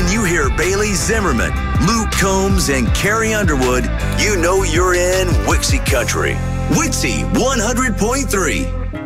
When you hear Bailey Zimmerman, Luke Combs, and Carrie Underwood, you know you're in Wixie Country. Wixie 100.3.